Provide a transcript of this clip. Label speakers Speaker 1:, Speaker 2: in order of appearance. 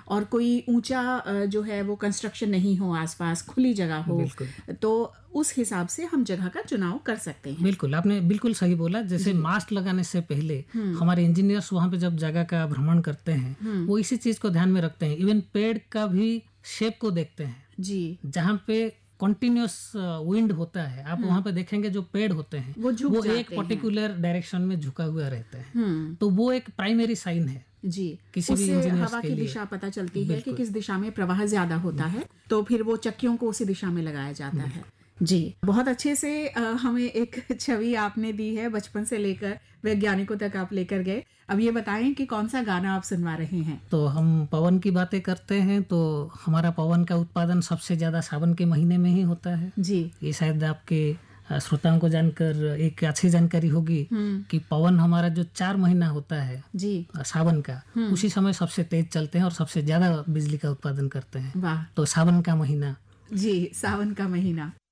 Speaker 1: और कोई ऊंचा जो है वो कंस्ट्रक्शन नहीं हो, आसपास खुली जगह हो, तो उस हिसाब से हम जगह का चुनाव कर सकते हैं।
Speaker 2: बिल्कुल, आपने बिल्कुल सही बोला। जैसे मास्ट लगाने से पहले हमारे इंजीनियर्स वहाँ पे जब जगह का भ्रमण करते हैं वो इसी चीज को ध्यान में रखते हैं। इवन पेड़ का भी शेप को देखते हैं जी। जहाँ पे कॉन्टिन्यूस विंड होता है, आप वहाँ पे देखेंगे जो पेड़ होते हैं वो एक पर्टिकुलर डायरेक्शन में झुका हुआ रहता है, तो वो एक प्राइमरी साइन है
Speaker 1: जी।
Speaker 2: किसी भी इंजीनियर्स
Speaker 1: हवा
Speaker 2: के
Speaker 1: की
Speaker 2: लिए।
Speaker 1: दिशा पता चलती है कि किस दिशा में प्रवाह ज्यादा होता है, तो फिर वो चक्कियों को उसी दिशा में लगाया जाता है जी। बहुत अच्छे से हमें एक छवि आपने दी है, बचपन से लेकर वैज्ञानिकों तक आप लेकर गए। अब ये बताएं कि कौन सा गाना आप सुनवा रहे हैं।
Speaker 2: तो हम पवन की बातें करते हैं, तो हमारा पवन का उत्पादन सबसे ज्यादा सावन के महीने में ही होता है जी। ये शायद आपके श्रोताओं को जानकर एक अच्छी जानकारी होगी कि पवन हमारा जो 4 महीना होता है जी सावन का, उसी समय सबसे तेज चलते हैं और सबसे ज्यादा बिजली का उत्पादन करते हैं। वाह। तो सावन का महीना
Speaker 1: जी, सावन का महीना